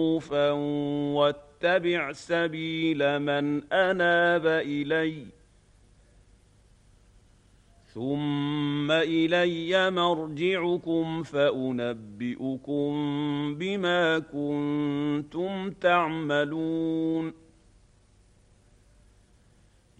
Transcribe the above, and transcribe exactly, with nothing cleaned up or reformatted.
واتبع سبيل من أناب إليّ ثم إلي مرجعكم فأنبئكم بما كنتم تعملون